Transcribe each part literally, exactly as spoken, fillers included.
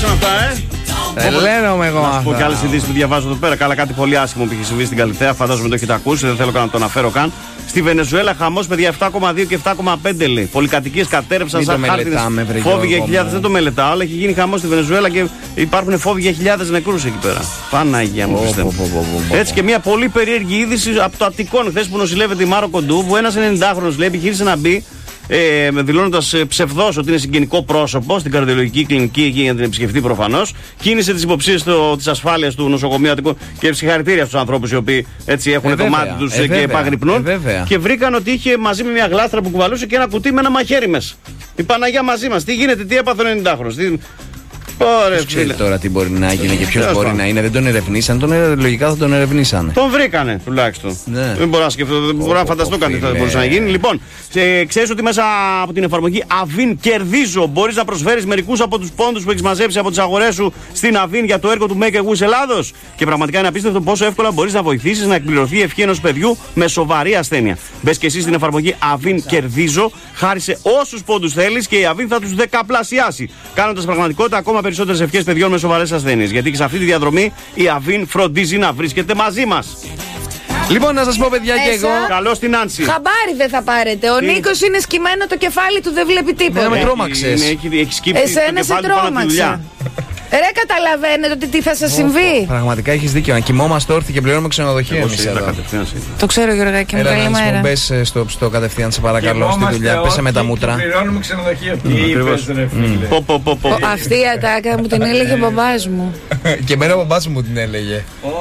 αρέσουν αυτά, ε! Τρελαίνομαι εγώ. Να σου πω και άλλες ειδήσεις που διαβάζω εδώ πέρα. Καλά, κάτι πολύ άσχημο που είχε συμβεί στην Καλιθέα. Φαντάζομαι το έχετε ακούσει, δεν θέλω καν να το αναφέρω καν. Στη Βενεζουέλα χαμός, παιδιά, επτά κόμμα δύο και επτά κόμμα πέντε λέει. Πολυκατοικίες κατέρευσαν σαν χάρτινες. Φόβοι για χιλιάδες, δεν το μελετάω, αλλά έχει γίνει χαμός στη Βενεζουέλα και υπάρχουν φόβοι για χιλιάδες νεκρούς εκεί πέρα. Παναγία μου, πιστεύω. Έτσι και μια πολύ περίεργη είδηση από το Αττικόν, χθες που νοσηλεύεται η Μάρο Κοντού, που ένας ενενηντάχρονος λέει επιχείρησε να μπει. Ε, δηλώνοντας ε, ψευδός ότι είναι συγγενικό πρόσωπο στην καρδιολογική κλινική εκεί για να την επισκεφτεί προφανώς. Κίνησε τις υποψίες της ασφάλειας του νοσοκομείου Αττικών και συγχαρητήρια στους ανθρώπους οι οποίοι έτσι έχουν ε, το μάτι τους ε, και επαγρυπνούν. Ε, και βρήκαν ότι είχε μαζί με μια γλάστρα που κουβαλούσε και ένα κουτί με ένα μαχαίρι μέσα. Η Παναγιά μαζί μας. Τι γίνεται, τι έπαθε ο ενενηντάχρονος. Τι... Ποιος ξέρει τώρα τι μπορεί να γίνει και ποιος μπορεί να είναι. Δεν τον ερευνήσαν, τον, λογικά θα τον ερευνήσανε. Τον βρήκανε τουλάχιστον. Ναι. Δεν μπορώ να σκεφτώ, δεν μπορώ να φανταστώ κάτι θα μπορούσε να γίνει. Λοιπόν, ε, ξέρεις ότι μέσα από την εφαρμογή Avin Κερδίζω μπορείς να προσφέρεις μερικούς από τους πόντους που έχεις μαζέψει από τις αγορές σου στην Avin για το έργο του Make a Wish Ελλάδος. Και πραγματικά είναι απίστευτο πόσο εύκολα μπορείς να βοηθήσεις να εκπληρωθεί η ευχή ενός παιδιού με σοβαρή ασθένεια. Μπες και εσύ στην εφαρμογή Avin Κερδίζω, χάρισε όσους πόντους θέλεις και η Avin θα τους δεκαπλασιάσει, κάνοντας πραγματικότητα ακόμα περισσότερες ευχές παιδιών με σοβαρές ασθένειες. Γιατί και σε αυτή τη διαδρομή η Avin φροντίζει να βρίσκεται μαζί μας. Λοιπόν, να σας πω, παιδιά, και εγώ. Καλώς την Άνση. Χαμπάρι δεν θα πάρετε. Ο Νίκος είναι σκυμμένο, το κεφάλι του δεν βλέπει τίποτα. Δεν με τρόμαξες. Έχει, έχει σκύψει Εσένα το σε κεφάλι πάνω από τη δουλειά. Ρε, καταλαβαίνετε ότι τι θα σας συμβεί. Πραγματικά έχεις δίκιο. Να κοιμόμαστε όρθιοι και πληρώνουμε ξενοδοχείο εμείς εδώ. Το ξέρω, Γιωργάκη μου, καλημέρα. Μπες στο, στο κατευθείαν, σε παρακαλώ, στη δουλειά. Πέσε με τα μούτρα. Πληρώνουμε ξενοδοχείο. Τι είπες, ρε φίλε. Αυτή η ατάκα μου την έλεγε ο μπαμπάς μου. Και εμένα ο μπαμπάς μου την έλεγε.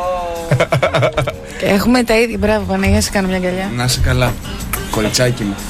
Έχουμε τα ίδια. Μπράβο, Παναγία, σε κάνω μια αγκαλιά. Να είσαι καλά. Κοριτσάκι μου.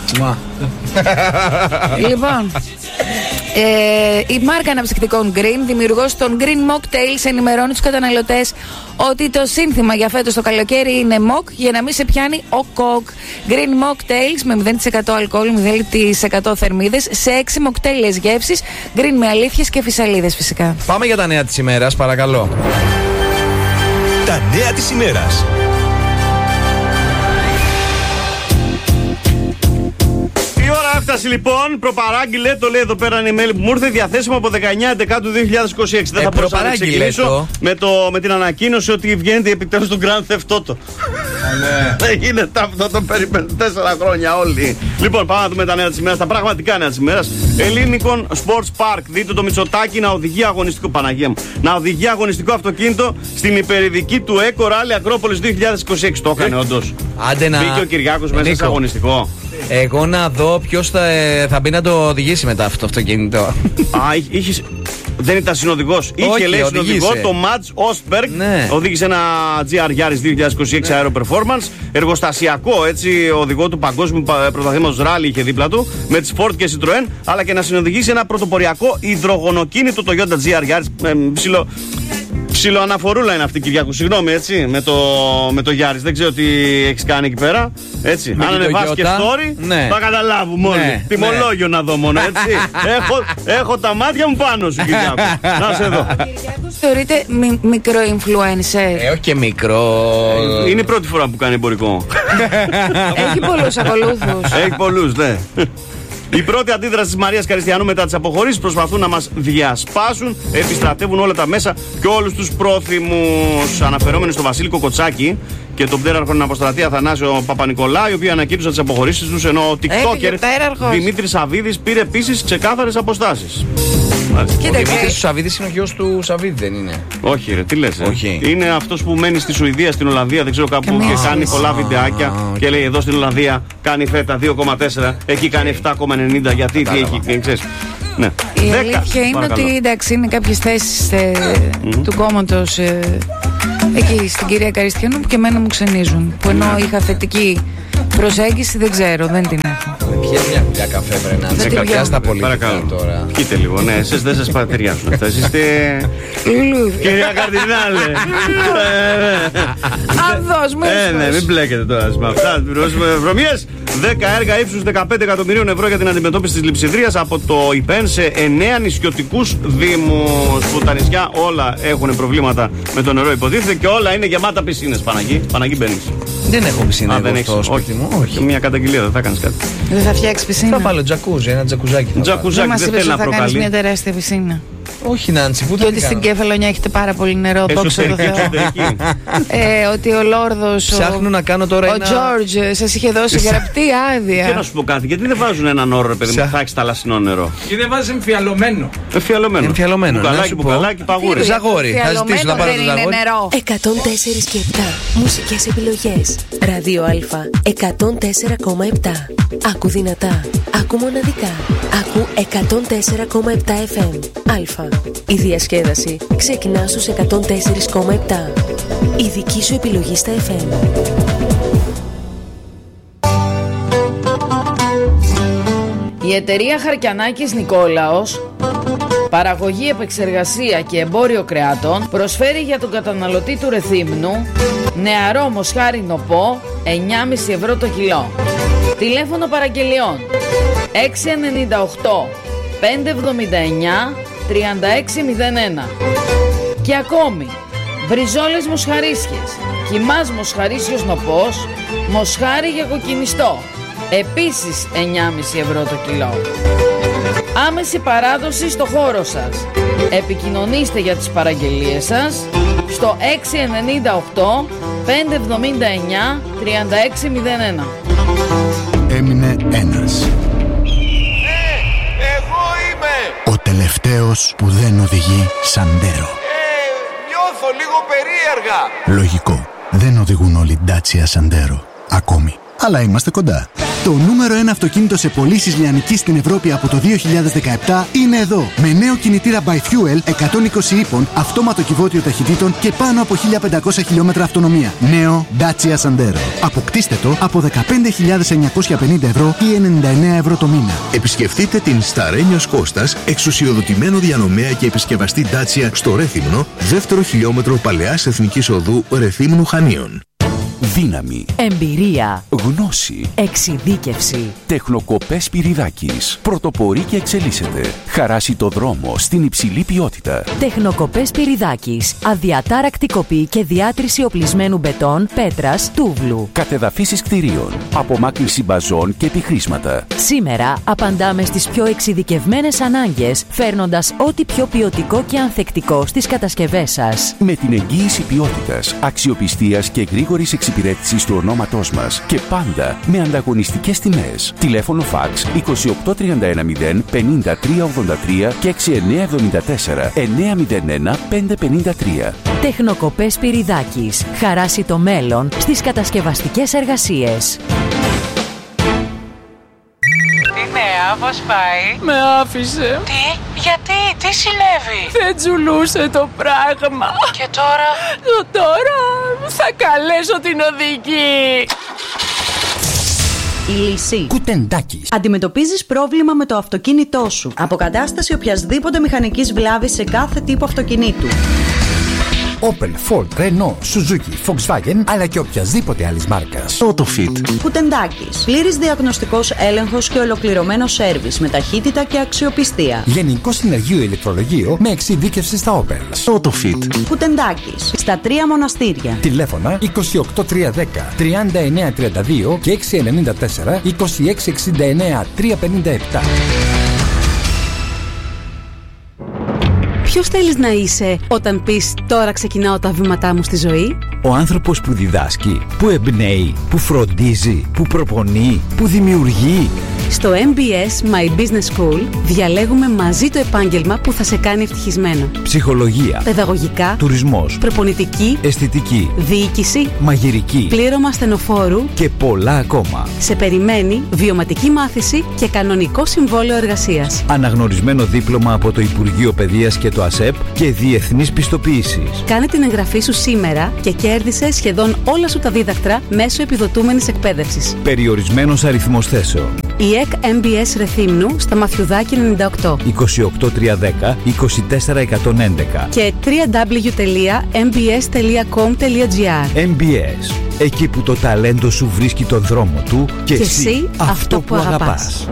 Λοιπόν, ε, η μάρκα αναψυκτικών Green, δημιουργός των Green Mocktails, ενημερώνει τους καταναλωτές ότι το σύνθημα για φέτος το καλοκαίρι είναι Mock για να μην σε πιάνει ο κοκ. Green Mocktails με μηδέν τοις εκατό αλκοόλ, μηδέν τοις εκατό θερμίδες σε έξι μοκτέιλες γεύσεις, Green με αλήθειες και φυσαλίδες φυσικά. Πάμε για τα νέα της ημέρας, παρακαλώ. Τα νέα της ημέρας. Έφτασε λοιπόν, προπαράγγειλε, το λέει εδώ πέρα είναι email που μου ήρθε, διαθέσιμο από δεκαεννιά Δεκάτου δύο χιλιάδες είκοσι έξι. Δεν ε, θα μπορούσα να ξεκινήσω με, με την ανακοίνωση ότι βγαίνει επιτέλους του Grand Theft Auto. Δεν γίνεται αυτό, το περιμένουν τέσσερα χρόνια όλοι. Λοιπόν, πάμε να δούμε τα νέα της ημέρας, τα πραγματικά νέα της ημέρας. Ελληνικών Sports Park, δείτε το Μητσοτάκη να οδηγεί αγωνιστικό, Παναγία μου, να οδηγεί αγωνιστικό αυτοκίνητο στην υπερηδική του Eco Rally Ακρόπολης δύο χιλιάδες είκοσι έξι. Το έκανε όντως. Μπήκε ο Κυριάκος μέσα σε αγωνιστικό. Εγώ να δω ποιος θα, θα μπει να το οδηγήσει μετά αυτό το αυτοκίνητο. Α, είχες... δεν ήταν συνοδηγός. Είχε λέει συνοδηγό το Μάτς Όσπεργκ. Ναι. Οδήγησε ένα τζι αρ Yaris δύο χιλιάδες είκοσι έξι Aero Performance. Εργοστασιακό, έτσι, οδηγό του παγκόσμιου πρωταθλήματος ράλι είχε δίπλα του. Με τις Ford και Citroën. Αλλά και να συνοδηγήσει ένα πρωτοποριακό υδρογονοκίνητο Toyota τζι αρ Yaris. Ε, ψιλο... Ψιλοαναφορούλα είναι αυτή, Κυριάκου. Συγγνώμη, έτσι, με το, με το Γιάρης. Δεν ξέρω τι έχεις κάνει εκεί πέρα. Έτσι. Αν ανεβάσει και story, ναι, θα καταλάβουμε όλοι. Ναι, τιμολόγιο ναι, να δω μόνο, έτσι. έχω, έχω τα μάτια μου πάνω σου, Κυριάκου. Να σε δω. Κυριάκος θεωρείται μι, μικρό influencer. Ε, όχι και μικρό. Είναι η πρώτη φορά που κάνει εμπορικό. Έχει πολλούς ακολούθους. Έχει πολλούς, ναι. Η πρώτη αντίδραση της Μαρίας Καριστιανού μετά τις αποχωρήσεις, προσπαθούν να μας διασπάσουν, επιστρατεύουν όλα τα μέσα και όλους τους πρόθυμους. Αναφερόμενοι στο Βασίλη Κοκοτσάκη και τον πτέραρχο στην αποστρατεία Θανάσιο Παπα-Νικολάου, οι οποίοι ανακοίνωσαν τις αποχωρήσεις τους, ενώ ο TikToker Δημήτρης Σαββίδης πήρε επίσης ξεκάθαρες αποστάσεις. Ο Δημήτρης Σαββίδης είναι ο γιος του Σαββίδη, δεν είναι? Όχι, ρε, τι λες? Ε? Όχι. Είναι αυτός που μένει στη Σουηδία, στην Ολλανδία, δεν ξέρω κάπου, και, και κάνει πολλά βιντεάκια ah, okay. και λέει εδώ στην Ολλανδία κάνει φέτα δύο κόμμα τέσσερα, εκεί κάνει επτά κόμμα ενενήντα. Γιατί, τι έχει, ξέρεις. Ναι. Η δέκα, αλήθεια είναι παρακαλώ. Ότι εντάξει, είναι κάποιες θέσεις ε, mm-hmm. του κόμματος ε, εκεί στην κυρία Καριστιανού που και εμένα μου ξενίζουν. Που ενώ είχα θετική προσέγγιση, δεν ξέρω, δεν την έχω. Πιες μια κουτιά καφέ πρέπει να είναι κακιά στα πολιτικά τώρα. Κοίτα λίγο, ναι, εσείς δεν σας πατεριάζουν αυτά. Εσείς είστε... Κυρία Καρδινάλε. Αδός μου. Ε, ναι, μην μπλέκετε τώρα με αυτά. Βρωμίες. δέκα έργα ύψους δεκαπέντε εκατομμυρίων ευρώ για την αντιμετώπιση της λειψιδρίας από το ΙΠΕΝ σε εννέα νησιωτικούς δήμους. Που τα νησιά όλα έχουν προβλήματα με το νερό, υποτίθεται, και όλα είναι γεμάτα πισίνες. Παναγί, Παναγί μπαίνεις. Δεν έχω πισίνα εγώ στο σπίτι μου. Όχι. Μια καταγγελία, δεν θα κάνεις κάτι. Δεν θα φτιάξει πισίνα. Θα βάλω τζακούζι, ένα τζακουζάκι. Τζακουζάκι, δεν θέλει να προκαλεί. Θα κάνεις μια τεράστια πισίνα. Όχι, Νάντσι, πού το ότι στην Κεφαλονιά έχετε πάρα πολύ νερό. Εσωτερική, εξωτερική. ε, ότι ο Λόρδος. Ψάχνω να κάνω τώρα ο ένα. Τζόρτζ σας είχε δώσει γραπτή άδεια. Και να σου πω κάτι, γιατί δεν βάζουν έναν όρο, ρε παιδί μου, θα έχει θαλασσινό νερό. Και δεν βάζει εμφιαλωμένο. Εμφιαλωμένο. Εμφιαλωμένο. Μπουκαλάκι, μπουκαλάκι, παγούρι. Ζαγόρι. Θα ζητήσω να πάρω το ζαγόρι. εκατόν τέσσερα και επτά. Μουσικές επιλογές. Ράδιο Α. εκατόν τέσσερα κόμμα επτά. Άκου δυνατά. Άκου μοναδικά. Άκου εκατόν τέσσερα κόμμα επτά εφ εμ. Α. Η διασκέδαση ξεκινά στους εκατόν τέσσερα κόμμα επτά. Η δική σου επιλογή στα εφ εμ. Η εταιρεία Χαρκιανάκης Νικόλαος, παραγωγή, επεξεργασία και εμπόριο κρεάτων, προσφέρει για τον καταναλωτή του Ρεθύμνου νεαρό μοσχάρι νοπό εννιά κόμμα πέντε ευρώ το κιλό. Τηλέφωνο παραγγελιών έξι εννιά οκτώ πέντε εβδομήντα εννιά τριάντα έξι μηδέν ένα. Και ακόμη μπριζόλες μοσχαρίσιες, κιμάς μοσχαρίσιος νοπός, μοσχάρι για κοκκινιστό, επίσης εννιά κόμμα πέντε ευρώ το κιλό. Άμεση παράδοση στο χώρο σας. Επικοινωνήστε για τις παραγγελίες σας στο έξι εννιά οκτώ πέντε εβδομήντα εννιά τριάντα έξι μηδέν ένα. Έμεινε ένας. Ναι, εγώ είμαι! Ο τελευταίος που δεν οδηγεί Σαντέρο. Ε, νιώθω λίγο περίεργα. Λογικό. Δεν οδηγούν όλοι Dacia Σαντέρο. Ακόμη. Αλλά είμαστε κοντά. Το νούμερο ένα αυτοκίνητο σε πωλήσεις λιανικής στην Ευρώπη από το δύο χιλιάδες δεκαεπτά είναι εδώ. Με νέο κινητήρα by Fuel εκατόν είκοσι ύπων, αυτόματο κυβότιο ταχυτήτων και πάνω από χίλια πεντακόσια χιλιόμετρα αυτονομία. Νέο Dacia Sandero. Αποκτήστε το από δεκαπέντε χιλιάδες εννιακόσια πενήντα ευρώ ή ενενήντα εννέα ευρώ το μήνα. Επισκεφτείτε την Σταρένιος Κώστας, εξουσιοδοτημένο διανομέα και επισκευαστή Dacia στο Ρέθυμνο, δεύτερο χιλιόμετρο Παλαιάς Εθνικής Οδού Ρεθύμνου Χανίων. Δύναμη, εμπειρία, γνώση, εξειδίκευση. Τεχνοκοπές Πυριδάκης. Πρωτοπορεί και εξελίσσεται. Χαράσει το δρόμο στην υψηλή ποιότητα. Τεχνοκοπές Πυριδάκης. Αδιατάρακτη κοπή και διάτρηση οπλισμένου μπετόν, πέτρας, τούβλου. Κατεδαφίσεις κτηρίων. Απομάκρυνση μπαζών και επιχρήσματα. Σήμερα απαντάμε στις πιο εξειδικευμένες ανάγκες, φέρνοντας ό,τι πιο ποιοτικό και ανθεκτικό στις κατασκευές σας. Με την εγγύηση ποιότητας, αξιοπιστίας και γρήγορης εξυπηρέτησης του ονόματός μας και πάντα με ανταγωνιστικές τιμές. Τηλέφωνο φαξ είκοσι οκτώ τριάντα ένα μηδέν πενήντα τρία ογδόντα τρία και έξι εννιά εβδομήντα τέσσερα εννιά μηδέν ένα πέντε πενήντα τρία. Τεχνοκοπές Πυριδάκης. Χαράσει το μέλλον στις κατασκευαστικές εργασίες. Τι νέα, πώς πάει? Με άφησε. Τι, γιατί, τι συνέβη? Δεν τζουλούσε το πράγμα. Και τώρα? Το τώρα θα καλέσω την οδηγή. Η λύση. Κουτεντάκης. Αντιμετωπίζεις πρόβλημα με το αυτοκίνητό σου. Αποκατάσταση οποιασδήποτε μηχανικής βλάβης σε κάθε τύπο αυτοκινήτου. Opel, Ford, Renault, Suzuki, Volkswagen, αλλά και οποιασδήποτε άλλης μάρκας. Autofit. Κουτεντάκης. Πλήρης διαγνωστικός έλεγχος και ολοκληρωμένο σέρβις με ταχύτητα και αξιοπιστία. Γενικό συνεργείο ηλεκτρολογείο με εξειδίκευση στα Opel. Autofit. Κουτεντάκης. Στα τρία μοναστήρια. Τηλέφωνα είκοσι οκτώ τριακόσια δέκα τριάντα εννέα τριάντα δύο και έξι εννιά τέσσερα είκοσι έξι εξήντα εννέα τριακόσια πενήντα επτά. Ποιος θέλεις να είσαι όταν πεις «Τώρα ξεκινάω τα βήματά μου στη ζωή»? Ο άνθρωπος που διδάσκει, που εμπνέει, που φροντίζει, που προπονεί, που δημιουργεί. Στο εμ μπι ες My Business School διαλέγουμε μαζί το επάγγελμα που θα σε κάνει ευτυχισμένο. Ψυχολογία, παιδαγωγικά, τουρισμός, προπονητική, αισθητική, διοίκηση, μαγειρική, πλήρωμα ασθενοφόρου και πολλά ακόμα. Σε περιμένει βιωματική μάθηση και κανονικό συμβόλαιο εργασίας. Αναγνωρισμένο δίπλωμα από το Υπουργείο Παιδείας και το ΑΣΕΠ και διεθνής πιστοποίησης. Κάνε την εγγραφή σου σήμερα και κέρδισε σχεδόν όλα σου τα δίδακτρα μέσω επιδοτούμενης εκπαίδευσης. Περιορισμένος αριθμός θέσεων. Η ΕΚ εμ μπι ες Ρεθύμνου στα Μαθιουδάκη ενενήντα οκτώ. είκοσι οκτώ τριακόσια δέκα είκοσι τέσσερα εκατόν έντεκα και double-u double-u double-u τελεία εμ μπι ες τελεία κομ τελεία τζι άρ. εμ μπι ες. Εκεί που το ταλέντο σου βρίσκει τον δρόμο του και, και εσύ, εσύ αυτό που αγαπάς. αγαπάς.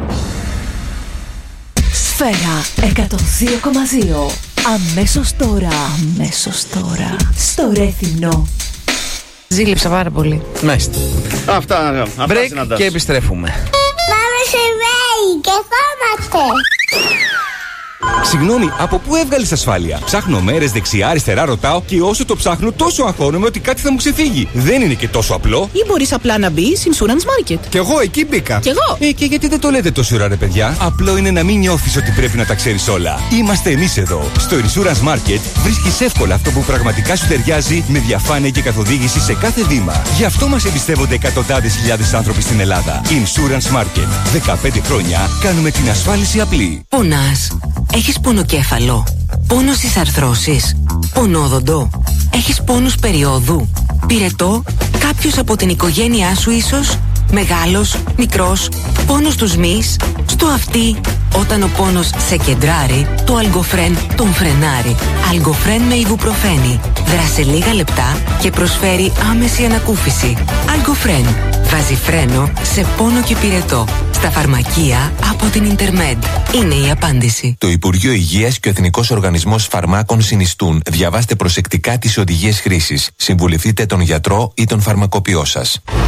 Σφαίρα εκατόν δύο κόμμα δύο. Αμέσως τώρα. Αμέσως τώρα. Στο Ρέθυμνο. Ζήλεψα πάρα πολύ. Μάλιστα. Αυτά, αυτά break και επιστρέφουμε. Πάμε σε βέη και φάμαστε. Συγγνώμη, από πού έβγαλες ασφάλεια? Ψάχνω μέρες δεξιά-αριστερά, ρωτάω και όσο το ψάχνω τόσο αγχώνομαι ότι κάτι θα μου ξεφύγει. Δεν είναι και τόσο απλό. Ή μπορείς απλά να μπεις Insurance Market. Κι εγώ εκεί μπήκα. Κι εγώ. Ε, και γιατί δεν το λέτε τόση ώρα, ρε παιδιά? Απλό είναι να μην νιώθεις ότι πρέπει να τα ξέρεις όλα. Είμαστε εμείς εδώ. Στο Insurance Market βρίσκεις εύκολα αυτό που πραγματικά σου ταιριάζει με διαφάνεια και καθοδήγηση σε κάθε βήμα. Γι' αυτό μας εμπιστεύονται εκατοντάδες χιλιάδες άνθρωποι στην Ελλάδα. Insurance Market. δεκαπέντε χρόνια κάνουμε την ασφάλιση απλή. Πονάς? Έχεις πονοκέφαλο? Πόνο στις αρθρώσεις? Πονόδοντο? Έχεις πόνους περιόδου? Πυρετό? Κάποιος από την οικογένειά σου ίσως? Μεγάλος, μικρός? Πόνος στους μυς? Στο αυτί? Όταν ο πόνος σε κεντράρει, το Algofren τον φρενάρει. Algofren με ιβουπροφένη. Δράσε λίγα λεπτά και προσφέρει άμεση ανακούφιση. Algofren βάζει φρένο σε πόνο και πυρετό. Στα φαρμακεία από την Intermed. Είναι η απάντηση. Το Υπουργείο Υγείας και ο Εθνικός Οργανισμός Φαρμάκων συνιστούν. Διαβάστε προσεκτικά τις οδηγίες χρήσης. Συμβουλευτείτε τον γιατρό ή τον φαρμακοποιό σας.